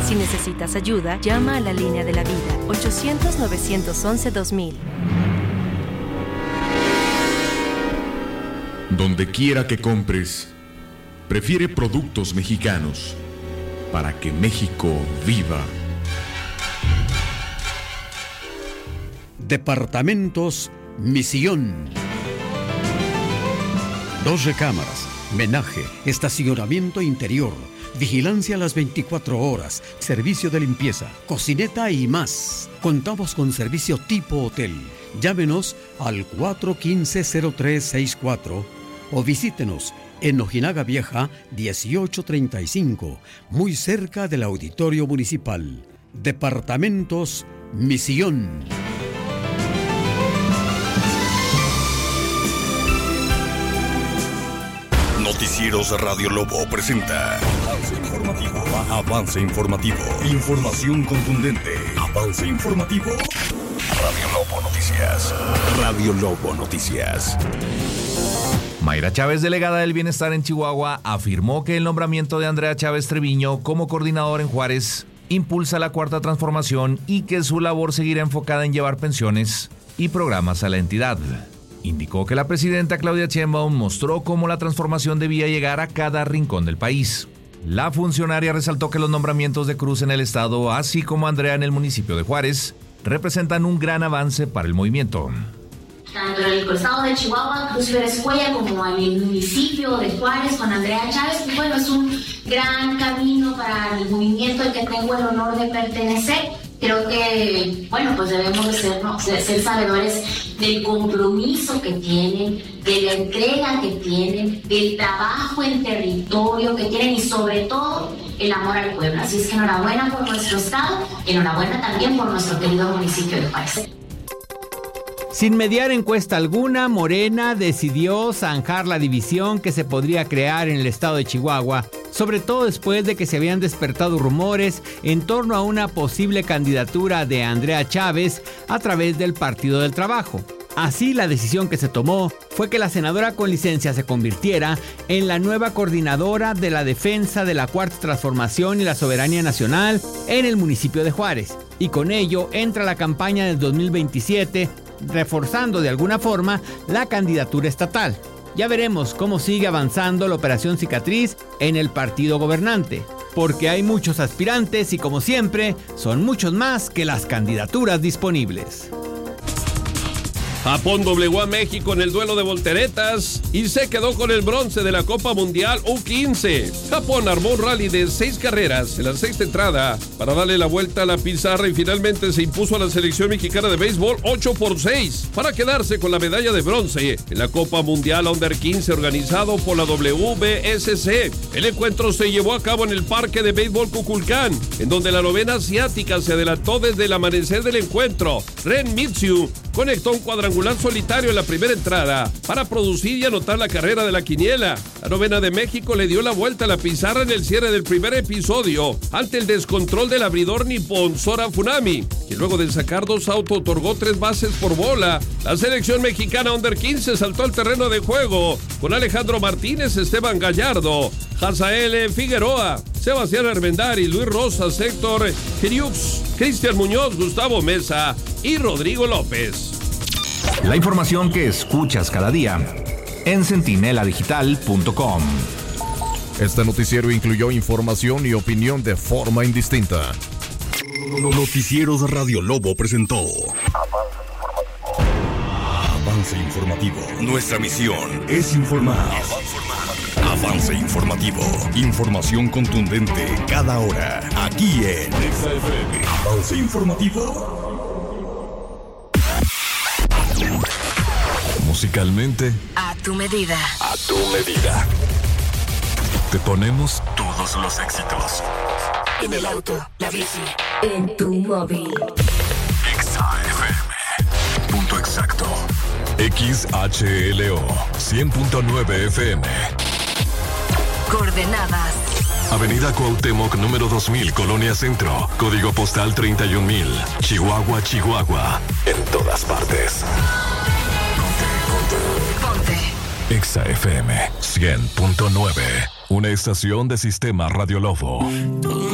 Si necesitas ayuda, llama a la línea de la vida, 800-911-2000. Donde quiera que compres, prefiere productos mexicanos para que México viva. Departamentos Misión. 2 recámaras, menaje, estacionamiento interior, vigilancia a las 24 horas, servicio de limpieza, cocineta y más. Contamos con servicio tipo hotel. Llámenos al 415-0364 o visítenos en Ojinaga Vieja 1835, muy cerca del Auditorio Municipal. Departamentos Misión. Noticieros Radio Lobo presenta Avance Informativo. Información contundente. Avance Informativo. Radio Lobo Noticias. Radio Lobo Noticias. Mayra Chávez, delegada del Bienestar en Chihuahua, afirmó que el nombramiento de Andrea Chávez Treviño como coordinador en Juárez impulsa la Cuarta Transformación y que su labor seguirá enfocada en llevar pensiones y programas a la entidad. Indicó que la presidenta Claudia Sheinbaum mostró cómo la transformación debía llegar a cada rincón del país. La funcionaria resaltó que los nombramientos de Cruz en el estado, así como Andrea en el municipio de Juárez, representan un gran avance para el movimiento. Tanto en el estado de Chihuahua, Cruz Pérez Cuellar, como en el municipio de Juárez con Andrea Chávez, pues bueno, es un gran camino para el movimiento al que tengo el honor de pertenecer. Creo que, bueno, pues debemos de ser sabedores del compromiso que tienen, de la entrega que tienen, del trabajo en territorio que tienen y sobre todo el amor al pueblo. Así es que enhorabuena por nuestro estado, enhorabuena también por nuestro querido municipio de Juárez. Sin mediar encuesta alguna, Morena decidió zanjar la división que se podría crear en el estado de Chihuahua, sobre todo después de que se habían despertado rumores en torno a una posible candidatura de Andrea Chávez a través del Partido del Trabajo. Así, la decisión que se tomó fue que la senadora con licencia se convirtiera en la nueva coordinadora de la defensa de la Cuarta Transformación y la soberanía nacional en el municipio de Juárez. Y con ello entra la campaña del 2027, reforzando de alguna forma la candidatura estatal. Ya veremos cómo sigue avanzando la operación cicatriz en el partido gobernante, porque hay muchos aspirantes y, como siempre, son muchos más que las candidaturas disponibles. Japón doblegó a México en el duelo de volteretas y se quedó con el bronce de la Copa Mundial U15. Japón armó un rally de 6 carreras en la 6ª entrada para darle la vuelta a la pizarra y finalmente se impuso a la selección mexicana de béisbol 8-6 para quedarse con la medalla de bronce en la Copa Mundial Under 15 organizado por la WBSC. El encuentro se llevó a cabo en el Parque de Béisbol Kukulcán, en donde la novena asiática se adelantó desde el amanecer del encuentro. Ren Mitsu conectó un cuadrangular solitario en la primera entrada para producir y anotar la carrera de la quiniela. La novena de México le dio la vuelta a la pizarra en el cierre del primer episodio ante el descontrol del abridor nipón Sora Funami, que luego de sacar 2 outs otorgó 3 bases por bola. La selección mexicana Under 15 saltó al terreno de juego con Alejandro Martínez, Esteban Gallardo, Hazael Figueroa, Sebastián Armendáriz, Luis Rosas, Héctor Geriux, Cristian Muñoz, Gustavo Mesa y Rodrigo López. La información que escuchas cada día en centineladigital.com. Este noticiero incluyó información y opinión de forma indistinta. Noticieros Radio Lobo presentó Avance Informativo. Nuestra misión es informar. Avance Informativo. Información contundente cada hora. Aquí en Avance Informativo. Musicalmente, A tu medida. a tu medida. Te ponemos todos los éxitos. En el auto, la bici, en tu móvil. XAFM. Punto exacto. XHLO 100.9 FM. Coordenadas. Avenida Cuauhtémoc, número 2000, Colonia Centro. Código postal 31000. Chihuahua, Chihuahua. En todas partes. Ponte. XAFM 100.9. Una estación de Sistema Radio Lobo.